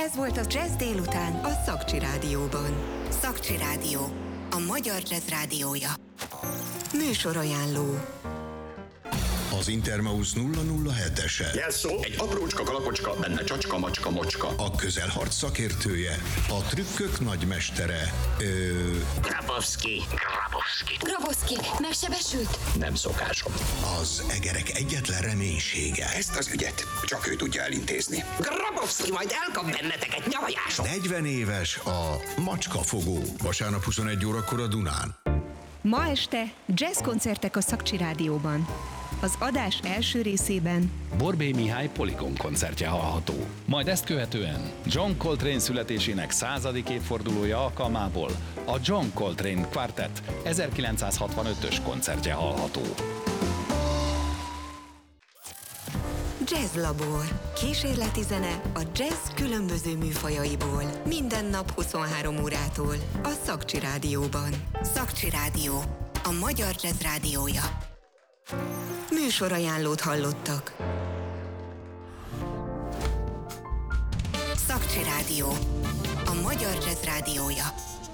Ez volt a Jazz délután a Szakcsi Rádióban. Szakcsi Rádió, a magyar jazz rádiója. Műsorajánló. Az Intermausz 007-ese. Jelszó, egy aprócska kalapocska, benne csacska, macska, mocska. A közelharc szakértője, a trükkök nagymestere, Grabowski. Grabowski, megsebesült? Nem szokásom. az egerek egyetlen reménysége. Ezt az ügyet csak ő tudja elintézni. Grabowski majd elkap benneteket nyavajáson. 40 éves a macskafogó. Vasárnap 21 órakor a Dunán. Ma este jazzkoncertek a Szakcsi Rádióban. Az adás első részében Borbély Mihály Polygon koncertje hallható. Majd ezt követően John Coltrane születésének 100. évfordulója alkalmából a John Coltrane Quartet 1965-ös koncertje hallható. Jazz Labor. Kísérleti zene a jazz különböző műfajaiból. Minden nap 23 órától a Szakcsi Rádióban. Szakcsi Rádió, a magyar jazz rádiója. Műsorajánlót hallottak. Szakcsi Rádió, a magyar jazz rádiója.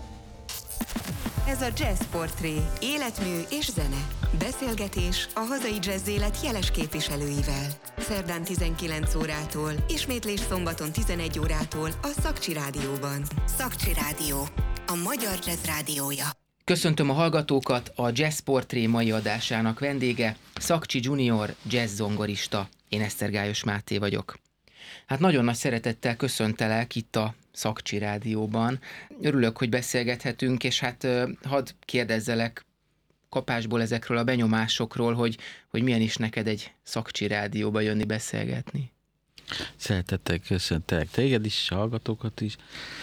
Ez a Jazz Portré, életmű és zene. Beszélgetés a hazai jazz élet jeles képviselőivel. Szerdán 19 órától, ismétlés szombaton 11 órától a Szakcsi Rádióban. Szakcsi Rádió, a magyar jazz rádiója. Köszöntöm a hallgatókat, a Jazz Portré mai adásának vendége, Szakcsi Junior jazz zongorista. Én Esztergályos Máté vagyok. Hát nagyon nagy szeretettel köszöntelek itt a Szakcsi Rádióban. Örülök, hogy beszélgethetünk, és hát hadd kérdezzelek kapásból ezekről a benyomásokról, hogy milyen is neked egy Szakcsi Rádióba jönni beszélgetni. Szeretettel köszöntelek téged is, hallgatókat is.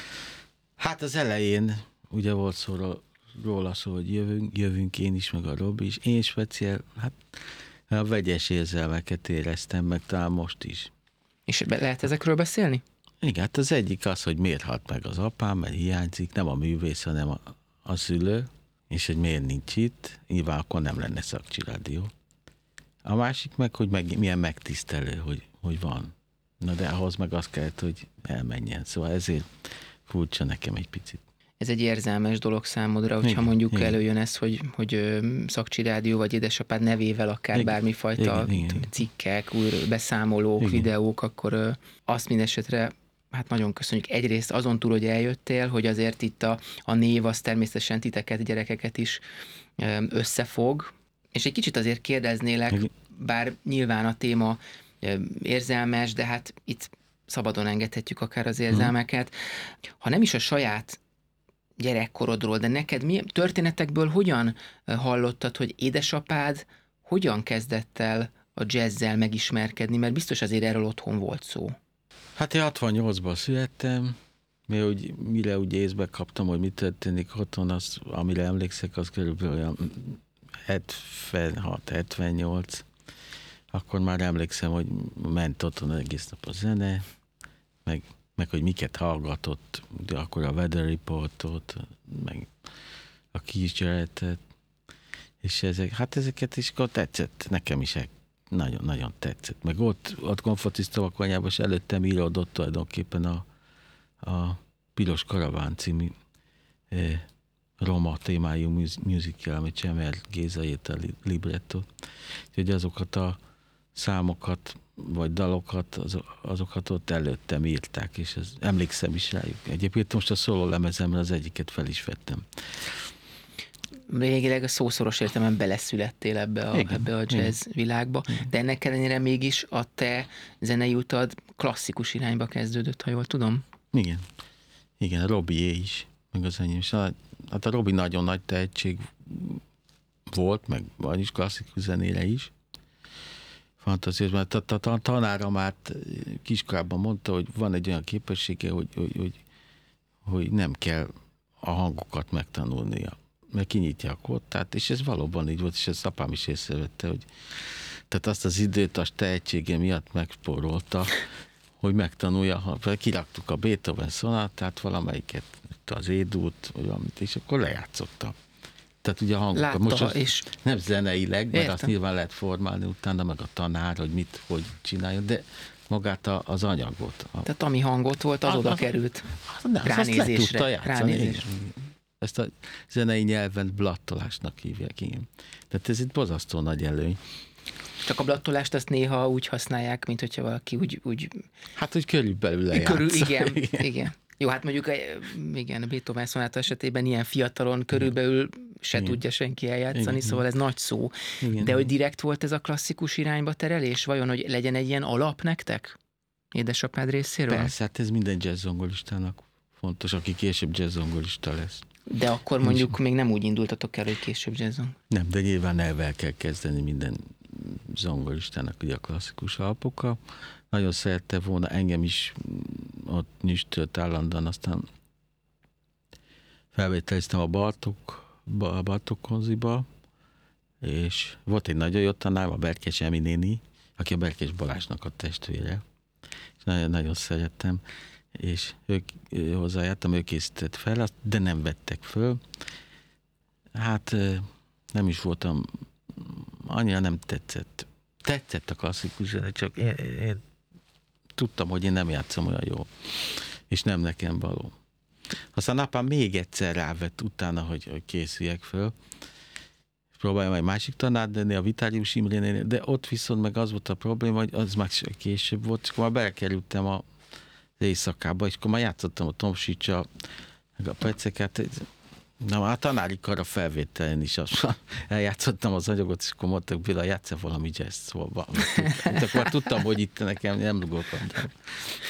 Hát az elején ugye volt szó róla szó, hogy jövünk én is, meg a Robi is. Én speciál, hát a vegyes érzelmeket éreztem meg, talán most is. És lehet ezekről beszélni? Igen, hát az egyik az, hogy miért halt meg az apám, mert hiányzik, nem a művész, hanem a szülő, és hogy miért nincs itt, nyilván akkor nem lenne Szakcsi Rádió. A másik meg, hogy milyen megtisztelő, hogy van. Na de ahhoz meg az kellett, hogy elmenjen. Szóval ezért furcsa nekem egy picit. Ez egy érzelmes dolog számodra, hogyha igen, mondjuk igen. Előjön ez, hogy Szakcsi Rádió vagy édesapád nevével akár igen, bármifajta cikkek, beszámolók, igen. videók, akkor azt mindesetre hát nagyon köszönjük. Egyrészt azon túl, hogy eljöttél, hogy azért itt a név az természetesen titeket, gyerekeket is összefog, és egy kicsit azért kérdeznélek, igen. bár nyilván a téma érzelmes, de hát itt szabadon engedhetjük akár az érzelmeket. Ha nem is a saját gyerekkorodról, de neked milyen történetekből hogyan hallottad, hogy édesapád hogyan kezdett el a jazzzel megismerkedni, mert biztos azért erről otthon volt szó. Hát én 68-ban születtem, mire úgy észbe kaptam, hogy mi történik otthon, az, amire emlékszek, az körülbelül olyan 76-78. Akkor már emlékszem, hogy ment otthon egész nap a zene, meg hogy miket hallgatott, de akkor a Weather Reportot, meg a Keith Jarrettet, és ezeket is akkor tetszett, nekem is nagyon tetszett. Meg ott Komfortisztava konyhában, és előttem íródott tulajdonképpen a Piros Karaván című roma témájú musical, amit Csemer Géza írt a libretto. Úgyhogy azokat a számokat, vagy dalokat, azokat ott előttem írták, és emlékszem is rájuk. Egyébként most a szóló lemezemre az egyiket fel is vettem. Régileg a szószoros értelemben beleszülettél ebbe a jazz világba, de ennek ellenére mégis a te zenei utad klasszikus irányba kezdődött, ha jól tudom? Igen, a Robié is, meg az enyém is. Hát a Robi nagyon nagy tehetség volt, meg van is klasszikus zenére is. Fantasztikus, mert a tanára már kiskorában mondta, hogy van egy olyan képessége, hogy nem kell a hangokat megtanulnia, mert kinyitja a kottát, és ez valóban így volt, és ez apám is észrevette, hogy tehát azt az időt a tehetsége miatt megspórolta, hogy megtanulja, kiraktuk a Beethoven szonátát, valamelyiket, az Édút, és akkor lejátszotta. Tehát ugye a hangokat. Most és nem zeneileg, mert azt nyilván lehet formálni utána, meg a tanár, hogy hogy csináljon, de magát az anyagot. Tehát ami hangot volt, az oda került ránézésre. Ránézésre. Ezt a zenei nyelven blattolásnak hívják, igen. Tehát ez itt borzasztó nagy előny. Csak a blattolást azt néha úgy használják, mint hogyha valaki úgy... Hát, hogy körülbelül lejátsz. Igen. Jó, hát mondjuk igen, a Beethoven szonáta esetében ilyen fiatalon körülbelül se tudja senki eljátszani, szóval ez nagy szó. Igen. De hogy direkt volt ez a klasszikus irányba terelés? Vajon, hogy legyen egy ilyen alap nektek? Édesapád részéről? Persze, hát ez minden jazz-zongoristának fontos, aki később jazz-zongorista lesz. De akkor mondjuk még nem úgy indultatok el, hogy később jazzon? Nem, de nyilván elvel kell kezdeni minden zongoristának ugye a klasszikus alapokkal. Nagyon szerette volna, engem is ott nyüstölt állandóan, aztán felvételiztem a Bartók Konziba, és volt egy nagyon jó tanár, a Berkés Emi néni, aki a Berkés Balázsnak a testvére, és nagyon szerettem, és hozzájártam, ő készített fel, de nem vettek föl. Hát nem is voltam, annyira nem tetszett. Tetszett a klasszikus zene, csak én tudtam, hogy én nem játszom olyan jól, és nem nekem való. Aztán apám még egyszer rávett utána, hogy készüljek föl, és próbáljam egy másik tanárt lenni, a Vitálius Imrénél, de ott viszont meg az volt a probléma, hogy az már később volt, és akkor már belekerültem az éjszakába, és akkor már játszottam a Tomsics-a, meg a Peceket. Na, a tanári kar a felvételen is eljátszottam az anyagot, és akkor mondtak, Béla, játsz valami jazz, szóval akkor tudtam, hogy itt nekem nem rugok.